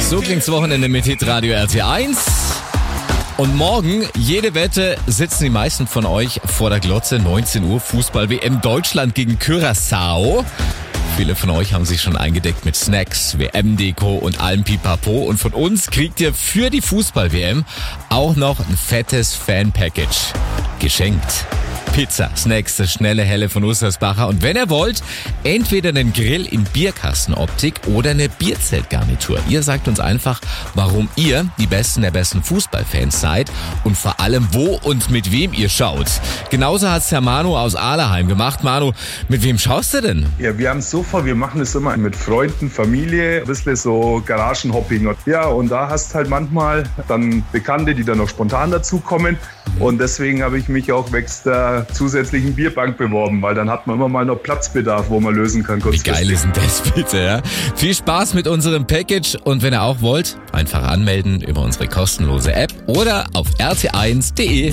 So klingt's Wochenende mit Hitradio RT1. Und morgen, jede Wette, sitzen die meisten von euch vor der Glotze. 19 Uhr, Fußball-WM Deutschland gegen Curaçao. Viele von euch haben sich schon eingedeckt mit Snacks, WM-Deko und allem Pipapo. Und von uns kriegt ihr für die Fußball-WM auch noch ein fettes Fan-Package geschenkt. Pizza, Snacks, das schnelle Helle von Ussersbacher. Und wenn ihr wollt, entweder einen Grill in Bierkastenoptik oder eine Bierzeltgarnitur. Ihr sagt uns einfach, warum ihr die Besten der besten Fußballfans seid und vor allem, wo und mit wem ihr schaut. Genauso hat's der Manu aus Ahleheim gemacht. Manu, mit wem schaust du denn? Ja, wir haben es so vor, wir machen es immer mit Freunden, Familie, ein bisschen so Garagenhopping. Ja, und da hast halt manchmal dann Bekannte, die dann noch spontan dazukommen. Und deswegen habe ich mich auch wächst der zusätzlichen Bierbank beworben, weil dann hat man immer mal noch Platzbedarf, wo man lösen kann. Wie geil ist denn das bitte, ja? Viel Spaß mit unserem Package und wenn ihr auch wollt, einfach anmelden über unsere kostenlose App oder auf rt1.de.